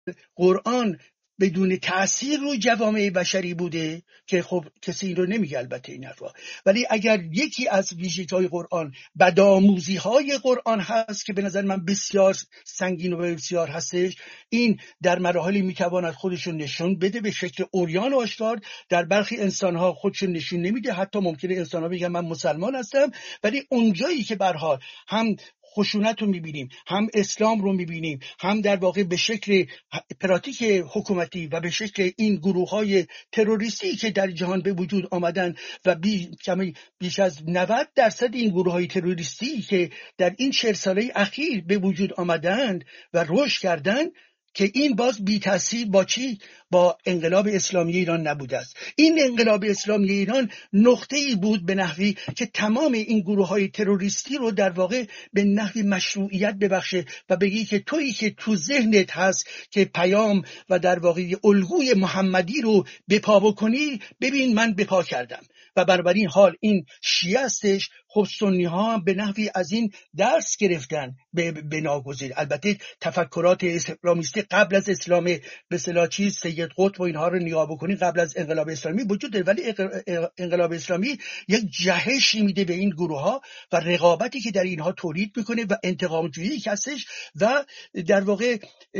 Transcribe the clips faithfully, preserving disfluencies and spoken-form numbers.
قرآن بدون تأثیر روی جوامع بشری بوده که خب کسی این رو نمیگه البته این حرفا، ولی اگر یکی از ویژگی‌های قرآن بدآموزی‌های قرآن هست که به نظر من بسیار سنگین و بسیار هستش، این در مراحلی میتواند خودشون نشون بده به شکل عریان و آشکار. در برخی انسان‌ها خودشون نشون نمیده، حتی ممکنه انسان‌ها بگن من مسلمان هستم، ولی اونجایی که به هر حال هم خشونت رو میبینیم، هم اسلام رو میبینیم، هم در واقع به شکل پراتیک حکومتی و به شکل این گروه های تروریستی که در جهان به وجود آمدن و بی، کمی بیش از نود درصد این گروه های تروریستی که در این چهل ساله اخیر به وجود آمدند و رشد کردند، که این باز بی تأثیر با چی؟ با انقلاب اسلامی ایران نبوده است. این انقلاب اسلامی ایران نقطه ای بود به نحوی که تمام این گروه های تروریستی رو در واقع به نحوی مشروعیت ببخشه و بگی که تویی که تو ذهنت هست که پیام و در واقع الگوی محمدی رو بپا بکنی، ببین من بپا کردم. و بنابراین حال این شیعه استش. خب سنی ها هم به نحوی از این درس گرفتن به, به ناگزیر. البته تفکرات اسلامیستی قبل از اسلام به اصطلاح چیز سید قطب و اینها رو نگاه بکنید قبل از انقلاب اسلامی وجود داره، ولی انقلاب اسلامی یک جهشی میده به این گروه ها و رقابتی که در اینها تولید میکنه و انتقام جویی که هستش و در واقع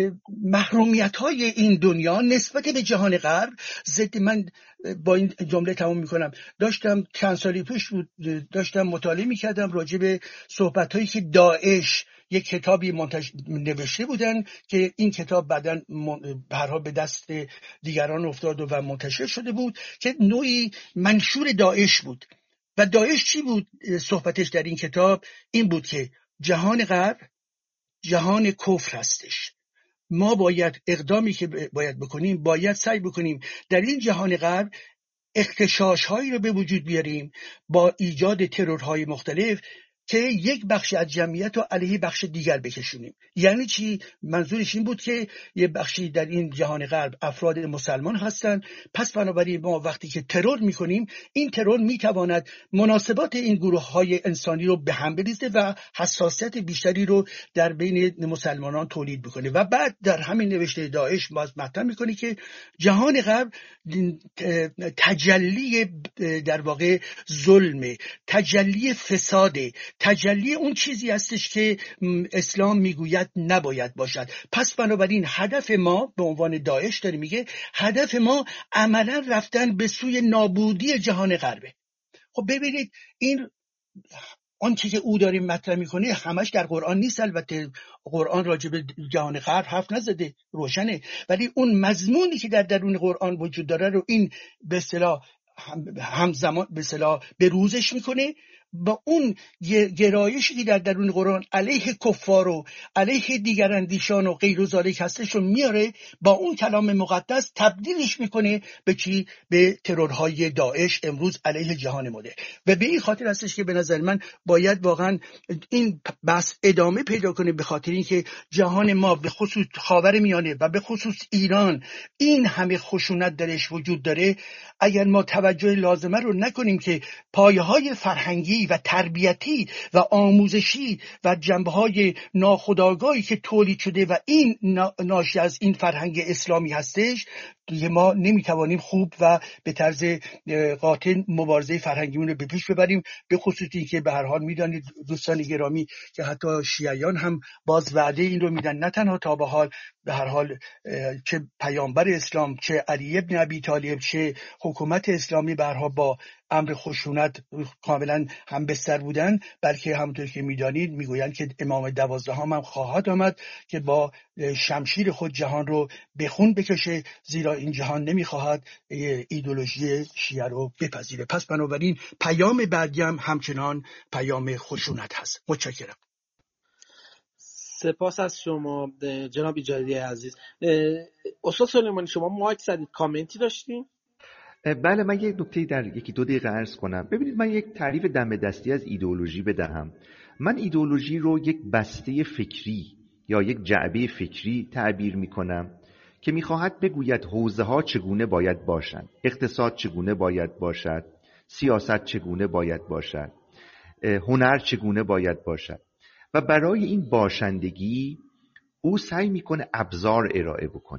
محرومیت های این دنیا نسبت به جهان غرب. ضد من با این جمله تمام میکنم. داشتم چند سالی پیش داشتم مطالعه میکردم راجع به صحبت هایی که داعش یک کتابی منتش... نوشته بودن که این کتاب بعداً برها به دست دیگران افتاد و منتشر شده بود که نوعی منشور داعش بود. و داعش چی بود صحبتش در این کتاب؟ این بود که جهان غرب جهان کفر هستش. ما باید اقدامی که باید بکنیم، باید سعی بکنیم در این جهان غرب اختشاش هایی رو به وجود بیاریم با ایجاد ترورهای مختلف که یک بخش از جمعیت رو علیه بخش دیگر بکشونیم. یعنی چی؟ منظورش این بود که یه بخشی در این جهان غرب افراد مسلمان هستن، پس بنابراین ما وقتی که ترور میکنیم، این ترور میتواند مناسبات این گروه های انسانی رو به هم بریزه و حساسیت بیشتری رو در بین مسلمانان تولید بکنه. و بعد در همین نوشته داعش باز مطرح میکنه که جهان غرب تجلی در واقع ظلم، تجلی فساد، تجلی اون چیزی هستش که اسلام میگوید نباید باشد. پس بنابراین هدف ما به عنوان داعش داره میگه هدف ما عملا رفتن به سوی نابودی جهان غربه. خب ببینید این آنچه که او داره مطرح میکنه همش در قرآن نیست. البته قرآن راجع به جهان غرب حرف نزده، روشنه، ولی اون مضمونی که در درون قرآن وجود داره رو این به اصطلاح همزمان به اصطلاح به روزش میکنه با اون گرایشی که در درون قرآن علیه کفار و علیه دیگر اندیشان و غیر و ذالک هستش رو میاره، با اون کلام مقدس تبدیلش میکنه به چی؟ به ترورهای داعش امروز علیه جهان مدرن. و به این خاطر هستش که به نظر من باید واقعا این بحث ادامه پیدا کنه، به خاطر اینکه جهان ما به خصوص خاورمیانه و به خصوص ایران این همه خشونت درش وجود داره. اگر ما توجه لازمه رو نکنیم که پایه‌های فرهنگی و تربیتی و آموزشی و جنبه‌های ناخودآگاهی که تولید شده و این ناشی از این فرهنگ اسلامی هستش، دیگه ما نمیتوانیم خوب و به طرز قاطع مبارزه فرهنگیمون رو به پیش ببریم. به خصوص این که به هر حال میدانید دوستان گرامی که حتی شیعیان هم باز وعده این رو میدن، نه تنها تا به حال به هر حال چه پیامبر اسلام، چه علی ابن ابی طالب، چه حکومت اسلامی به هر حال با امر خشونت کاملا هم بستر بودن، بلکه همونطور که میدانید میگویند که امام دوازدهم هم خواهد آمد که با شمشیر خود جهان رو به خون بکشه، زیرا این جهان نمیخواهد ایدئولوژی شیعه رو بپذیره. پس بنابراین پیام بعدی هم همچنان پیام خشونت هست. متشکرم. سپاس از شما جناب ایجادی عزیز. استاد سلیمانی شما مایک زدید، کامنتی داشتین؟ بله، من یک نکته در یکی دو دقیقه عرض کنم. ببینید من یک تعریف دم دستی از ایدئولوژی بدهم. من ایدئولوژی رو یک بسته فکری یا یک جعبه فکری تعبیر می کنم که می خواهد بگوید حوزه ها چگونه باید باشند، اقتصاد چگونه باید باشد، سیاست چگونه باید باشد، هنر چگونه باید باشد. و برای این باشندگی او سعی میکنه ابزار ارائه بکنه.